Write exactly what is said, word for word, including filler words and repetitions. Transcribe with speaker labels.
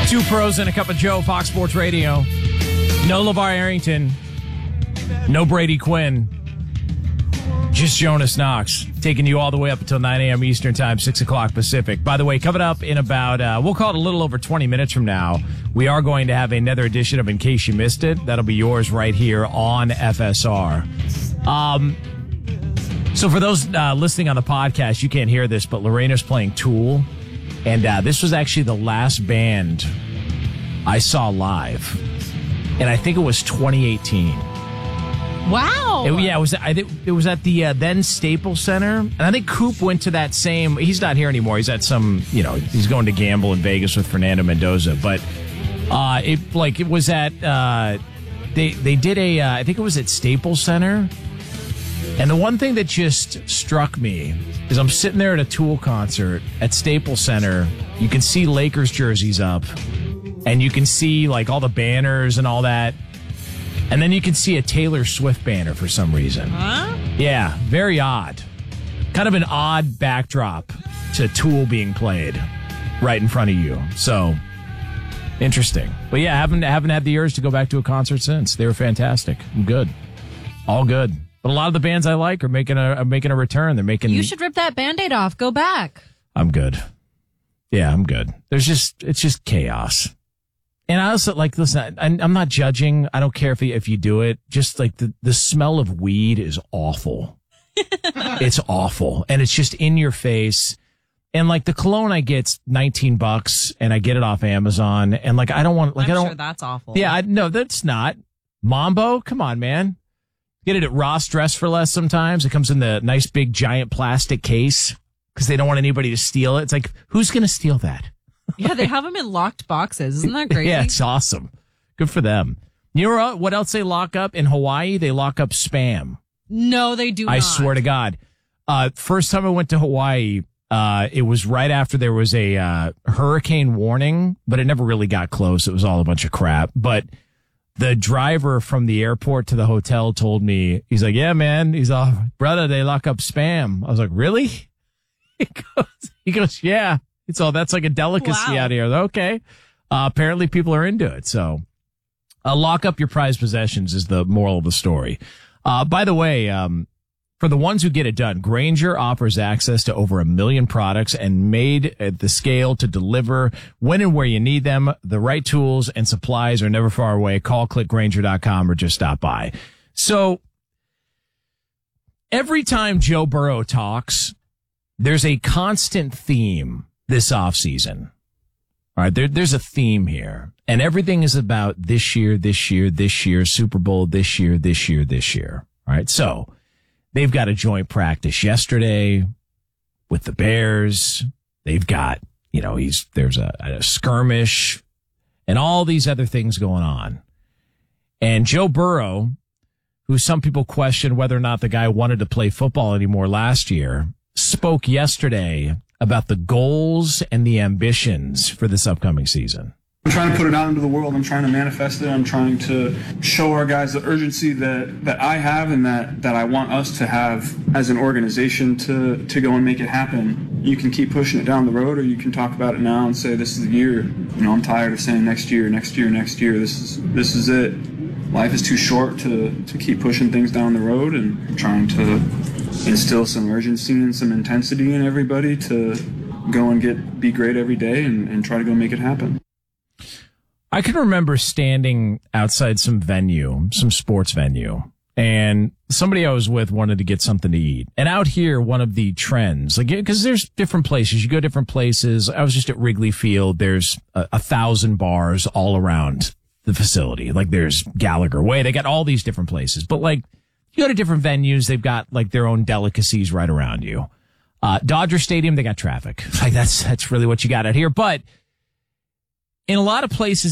Speaker 1: Two pros and a cup of Joe, Fox Sports Radio. No LeVar Arrington. No Brady Quinn. Just Jonas Knox. Taking you all the way up until nine a.m. Eastern Time, six o'clock Pacific. By the way, coming up in about, uh, we'll call it a little over twenty minutes from now, we are going to have another edition of In Case You Missed It. That'll be yours right here on F S R. Um, so for those uh, listening on the podcast, you can't hear this, but Lorena's playing Tool. And uh, this was actually the last band I saw live. And I think it was twenty eighteen.
Speaker 2: Wow.
Speaker 1: It, yeah, it was I think it was at the uh, then Staples Center. And I think Coop went to that same, he's not here anymore. He's at some, you know, he's going to gamble in Vegas with Fernando Mendoza. But uh, it like it was at, uh, they, they did a, uh, I think it was at Staples Center. And the one thing that just struck me is I'm sitting there at a Tool concert at Staples Center. You can see Lakers jerseys up, and you can see like all the banners and all that. And then you can see a Taylor Swift banner for some reason.
Speaker 2: Huh?
Speaker 1: Yeah, very odd. Kind of an odd backdrop to Tool being played right in front of you. So, interesting. But yeah, haven't haven't had the urge to go back to a concert since. They were fantastic. I'm good. All good. But a lot of the bands I like are making a are making a return. They're making.
Speaker 2: You should rip that Band-Aid off. Go back.
Speaker 1: I'm good. Yeah, I'm good. There's just it's just chaos. And I also like listen. I, I'm not judging. I don't care if you, if you do it. Just like the the smell of weed is awful. It's awful, and it's just in your face. And like the cologne I get's nineteen bucks, and I get it off Amazon. And like I don't want like
Speaker 2: I'm
Speaker 1: I don't.
Speaker 2: sure that's awful.
Speaker 1: Yeah, I, no, that's not. Mambo, come on, man. Get it at Ross Dress for Less sometimes. It comes in the nice big giant plastic case because they don't want anybody to steal it. It's like, who's going to steal that?
Speaker 2: Yeah, they have them in locked boxes. Isn't that crazy?
Speaker 1: Yeah, it's awesome. Good for them. You know what else they lock up in Hawaii? They lock up Spam.
Speaker 2: No, they do
Speaker 1: I
Speaker 2: not.
Speaker 1: swear to God. Uh, first time I went to Hawaii, uh, it was right after there was a uh, hurricane warning, but it never really got close. It was all a bunch of crap. But the driver from the airport to the hotel told me, he's like, yeah, man. He's all, brother, they lock up Spam. I was like, really? He goes, he goes, yeah. It's all, that's like a delicacy
Speaker 2: Wow.
Speaker 1: out here. Okay. Uh, apparently people are into it. So, uh, lock up your prized possessions is the moral of the story. Uh, by the way, um, for the ones who get it done, Grainger offers access to over a million products and made at the scale to deliver when and where you need them. The right tools and supplies are never far away. Call click grainger dot com or just stop by. So every time Joe Burrow talks, there's a constant theme this offseason. All right, there, there's a theme here. And everything is about this year, this year, this year, Super Bowl, this year, this year, this year. All right, so they've got a joint practice yesterday with the Bears. They've got, you know, he's there's a, a skirmish and all these other things going on. And Joe Burrow, who some people question whether or not the guy wanted to play football anymore last year, spoke yesterday about the goals and the ambitions for this upcoming season.
Speaker 3: I'm trying to put it out into the world. I'm trying to manifest it. I'm trying to show our guys the urgency that, that I have and that, that I want us to have as an organization to, to go and make it happen. You can keep pushing it down the road, or you can talk about it now and say, this is the year. You know, I'm tired of saying next year, next year, next year. This is this is it. Life is too short to, to keep pushing things down the road, and I'm trying to instill some urgency and some intensity in everybody to go and get be great every day and, and try to go make it happen.
Speaker 1: I can remember standing outside some venue, some sports venue, and somebody I was with wanted to get something to eat. And out here, one of the trends, like, because there's different places, you go different places. I was just at Wrigley Field. There's a, a thousand bars all around the facility. Like, there's Gallagher Way. They got all these different places. But, like, you go to different venues, they've got, like, their own delicacies right around you. Uh, Dodger Stadium, they got traffic. Like, that's, that's really what you got out here. But in a lot of places,